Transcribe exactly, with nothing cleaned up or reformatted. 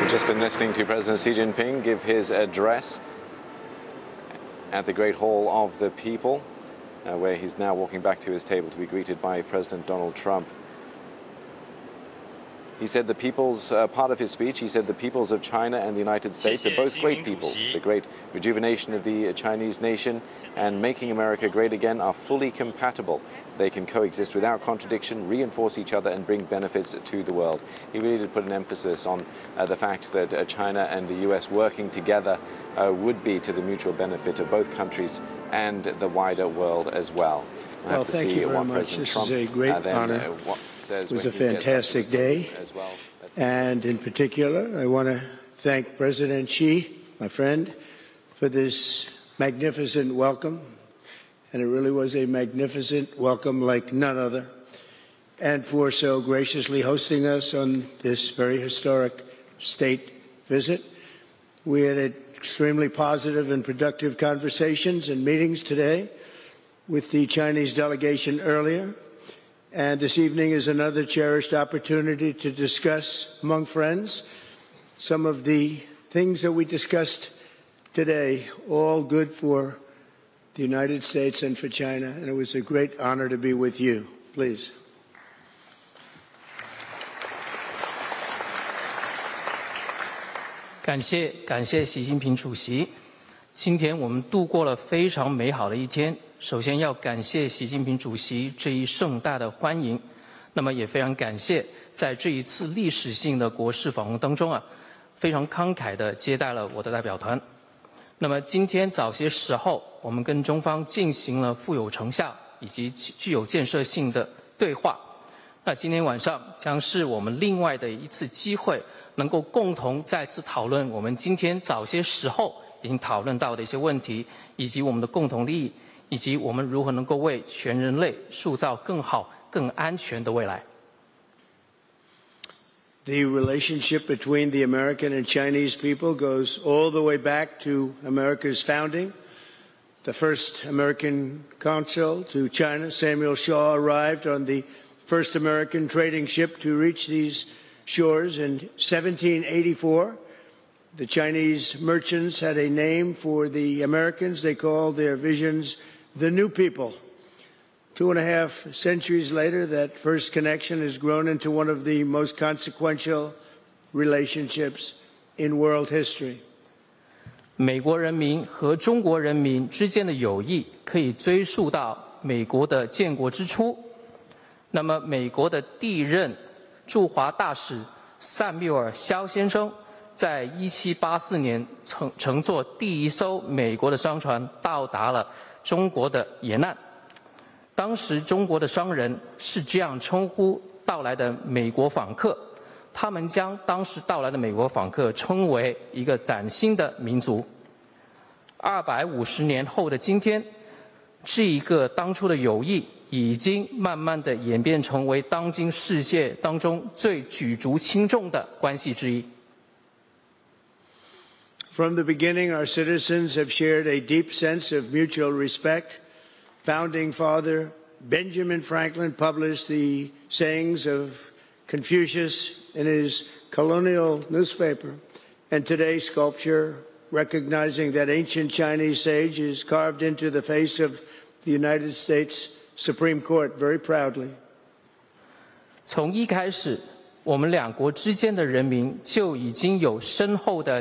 We've just been listening to President Xi Jinping give his address at the Great Hall of the People, uh, where he's now walking back to his table to be greeted by President Donald Trump. He said the peoples, uh, part of his speech, he said the peoples of China and the United States are both great peoples. The great rejuvenation of the Chinese nation and making America great again are fully compatible. They can coexist without contradiction, reinforce each other, and bring benefits to the world. He really did put an emphasis on uh, the fact that uh, China and the U S working together uh, would be to the mutual benefit of both countries and the wider world as well. We'll, well have to thank see you very what much. President This Trump, is a great uh, then, honor. Uh, what says it was when a he gets fantastic day. as well. And in particular, I want to thank President Xi, my friend, for this magnificent welcome. And it really was a magnificent welcome like none other. And for so graciously hosting us on this very historic state visit. We had extremely positive and productive conversations and meetings today with the Chinese delegation earlier. And this evening is another cherished opportunity to discuss among friends some of the things that we discussed today, all good for the United States and for China. And it was a great honor to be with you. Please. Thank you. 感谢感谢习近平主席。今天我们度过了非常美好的一天。首先要感谢习近平主席这一盛大的欢迎，那么也非常感谢在这一次历史性的国事访问当中啊，非常慷慨地接待了我的代表团。那么今天早些时候，我们跟中方进行了富有成效以及具有建设性的对话。那今天晚上将是我们另外的一次机会，能够共同再次讨论我们今天早些时候已经讨论到的一些问题，以及我们的共同利益。以及我们如何能够为全人类塑造更好、更安全的未来。 The relationship between the American and Chinese people goes all the way back to America's founding. The first American consul to China, Samuel Shaw, arrived on the first American trading ship to reach these shores in seventeen eighty-four. The Chinese merchants had a name for the Americans. They called their visions the New People. Two and a half centuries later, that first connection has grown into one of the most consequential relationships in world history. 美国人民和中国人民之间的友谊可以追溯到美国的建国之初。那么，美国的第一任驻华大使萨缪尔·肖先生，在一七八四年乘乘坐第一艘美国的商船到达了中国的沿岸。当时中国的商人是这样称呼到来的美国访客，他们将当时到来的美国访客称为一个崭新的民族。二百五十年后的今天，这一个当初的友谊已经慢慢的演变成为当今世界当中最举足轻重的关系之一。 From the beginning, our citizens have shared a deep sense of mutual respect. Founding Father Benjamin Franklin published the sayings of Confucius in his colonial newspaper, and today's sculpture, recognizing that ancient Chinese sage, is carved into the face of the United States Supreme Court very proudly. 从一开始，我们两国之间的人民就已经有深厚的